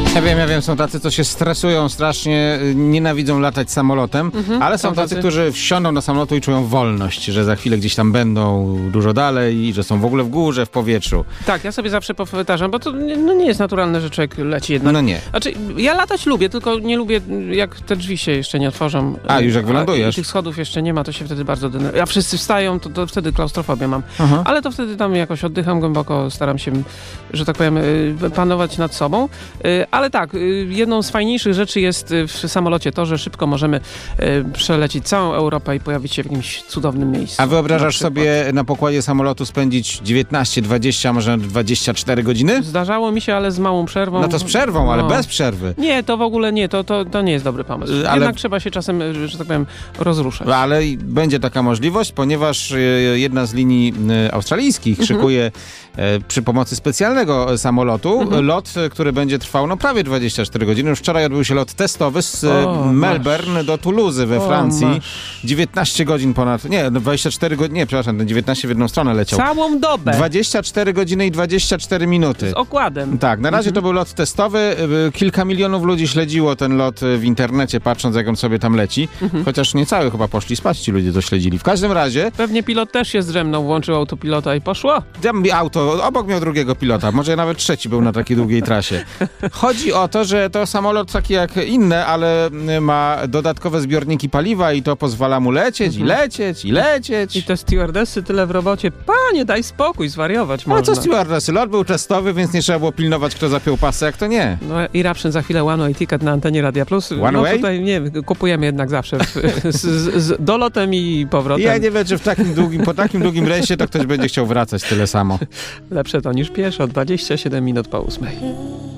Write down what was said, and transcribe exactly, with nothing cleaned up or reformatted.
Ja wiem, ja wiem, są tacy, co się stresują strasznie, nienawidzą latać samolotem, mhm, ale są tacy, tacy, którzy wsiądą na samolotu i czują wolność, że za chwilę gdzieś tam będą dużo dalej i że są w ogóle w górze, w powietrzu. Tak, ja sobie zawsze powtarzam, bo to no, nie jest naturalne, że człowiek leci jednak. No nie. Znaczy, ja latać lubię, tylko nie lubię, jak te drzwi się jeszcze nie otworzą. A, już jak wylądujesz. I tych schodów jeszcze nie ma, to się wtedy bardzo denerwuję. A wszyscy wstają, to, to wtedy klaustrofobię mam. Aha. Ale to wtedy tam jakoś oddycham głęboko, staram się, że tak powiem, panować nad sobą. Ale tak, jedną z fajniejszych rzeczy jest w samolocie to, że szybko możemy przelecieć całą Europę i pojawić się w jakimś cudownym miejscu. A wyobrażasz sobie na pokładzie samolotu spędzić dziewiętnaście, dwadzieścia, może dwadzieścia cztery godziny? Zdarzało mi się, ale z małą przerwą. No to z przerwą, no. Ale bez przerwy. Nie, to w ogóle nie, to, to, to nie jest dobry pomysł. Ale... Jednak trzeba się czasem, że tak powiem, rozruszać. Ale będzie taka możliwość, ponieważ jedna z linii australijskich mhm. szykuje przy pomocy specjalnego samolotu mhm. lot, który będzie trwał no prawie dwadzieścia cztery godziny. Już wczoraj odbył się lot testowy z o, Melbourne masz. do Toulouse we Francji. O, dziewiętnaście godzin ponad, nie, dwadzieścia cztery godziny, nie, przepraszam, ten dziewiętnaście w jedną stronę leciał. Całą dobę. dwadzieścia cztery godziny i dwadzieścia cztery minuty. Z okładem. Tak, na razie mhm. to był lot testowy. Kilka milionów ludzi śledziło ten lot w internecie, patrząc jak on sobie tam leci. Mhm. Chociaż nie cały chyba poszli spać, ci ludzie to śledzili. W każdym razie... Pewnie pilot też się zdrzemnął, włączył autopilota i poszło. Auto, obok miał drugiego pilota, może nawet trzeci był na takiej długiej trasie. Chodzi o to, że to samolot taki jak inne, ale ma dodatkowe zbiorniki paliwa i to pozwala mu lecieć mhm. i lecieć i lecieć. I te stewardessy tyle w robocie. Panie, daj spokój, zwariować można. A co stewardessy? Lot był testowy, więc nie trzeba było pilnować, kto zapiął pasy, jak to nie. No i rapszyn za chwilę One Way Ticket na antenie Radia Plus. One no way? Tutaj nie, kupujemy jednak zawsze w, z, z, z dolotem i powrotem. Ja nie wiem, czy w takim długim, po takim długim rejsie to ktoś będzie chciał wracać tyle samo. Lepsze to niż pieszo, dwadzieścia siedem minut po ósmej.